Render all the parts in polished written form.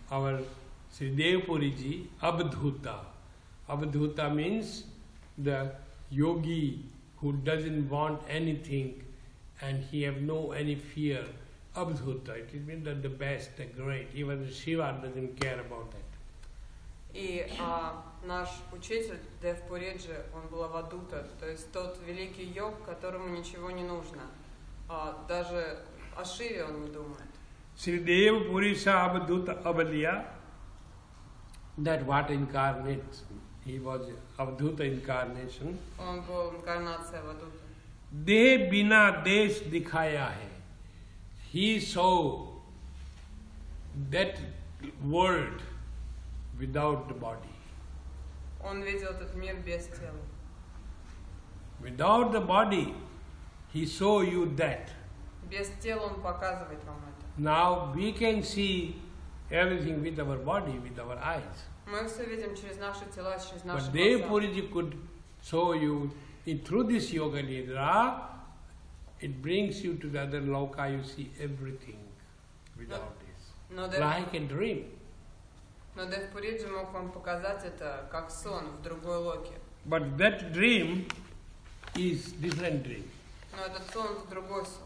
our Sridev Puriji, Abdhuta. Abdhuta means the yogi who doesn't want anything and he have no any fear. Abdhuta, it means that the best, the great. Even Shiva doesn't care about that. И наш учитель Дев Пуриджи, он был авадута, то есть тот великий йог, которому ничего не нужно. Даже о Шиве он не думает. Sridev Purisha Abdhuta Abaliya, that what incarnates. He was Avadhuta incarnation. Он был инкарнацией авадута. Dehe bina desh dikhaya hai. He saw that world without the body. Он видел этот мир без тела. Without the body, he saw you that. Без тела он показывает вам это. Now we can see everything with our body, with our eyes. Мы все видим через наши тела, через наши But Dev глаза. Puriji could show you through this yoga nidra. It brings you to the other loka. You see everything without this, like a dream. Но Дев Пуриджи мог вам показать это как сон в другой локе. But that dream is different dream. Но этот сон это другой сон.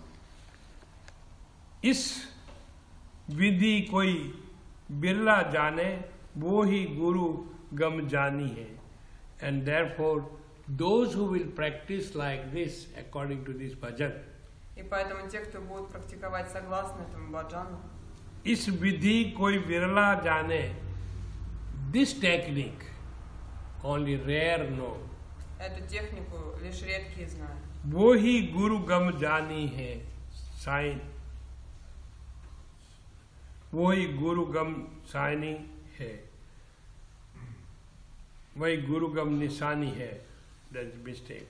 इस विधि कोई बिरला जाने वो ही गुरु गम जानी है. And therefore, those who will practice like this, according to this bhajan, И поэтому те, кто будут практиковать согласно этому баджану, इस विधि कोई बिरला जाने, this technique only rare know. эту технику лишь редкие знают. वो ही गुरु गम जानी है साइन, वो ही गुरु गम साइनी है, वही गुरु गम निशानी है. That's mistake.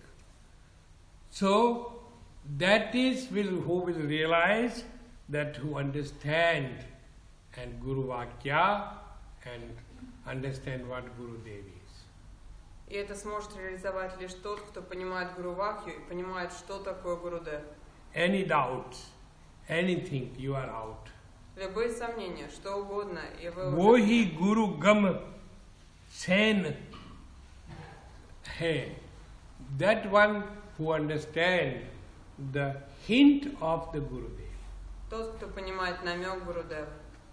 So that is who will realize, that who understand and Guru Vakya and understand what Guru Dev is. И это сможет реализовать лишь тот, кто понимает Гуру Вакью и понимает, что такое Гурудев. Any doubts, anything, you are out. Любые сомнения, что угодно, и вы वो уже... ही गुरु गम San है. That one who understand the hint of the Gurudev. Тот, кто понимает намек Гурудева.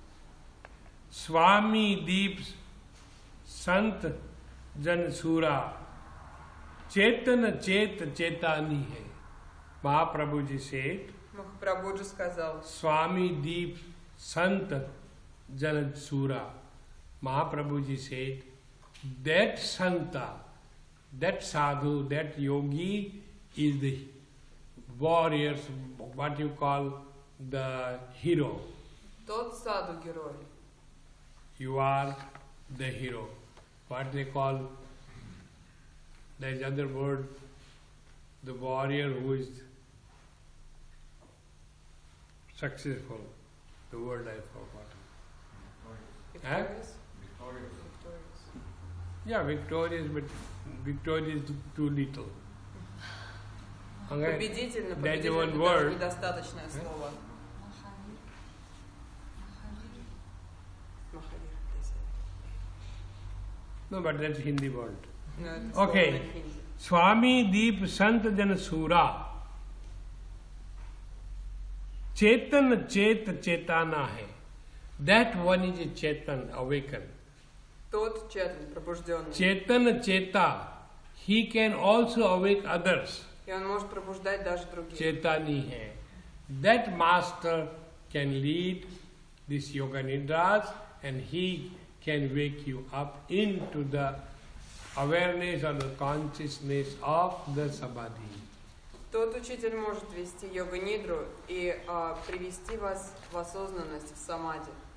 Swami Deep Sant Jan Sura Chetan Chet Chetani hai. Mahaprabhu ji said, Махапрабхуджи сказал, Swami Deep Sant Jan Sura. Mahaprabhu ji said, that Santa, that sadhu, that yogi is the warriors, what you call the hero. тот саду герой. You are the hero. What they call, there is other word, the warrior who is successful. The word I forgot. Victorious? Victorious. Yeah, victorious, but victorious is too little. Okay? Победитель, но That's победитель one это word. недостаточное слово. Махавир. No, but that's Hindi word. Но это слово Okay. на хинди. Swami Deep Sant Jan Sura. Chetan Chet Chetana hai. That one is a Chetan, awakened. Тот Четан, пробужденный. Chetan Cheta. He can also awake others. И он может пробуждать даже других. Chetani hai. That master can lead this yoga nidras and he can wake you up into the awareness or the consciousness of the samadhi. Тот учитель может вести йога-нидру и привести вас в осознанность, в самадhi.